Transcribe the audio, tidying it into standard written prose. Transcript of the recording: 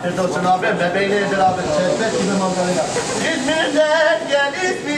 Afiyet olsun abi. Bebeğini yedir abi. Çeşmet gibi manzarayla. İzmir'den gel İzmir.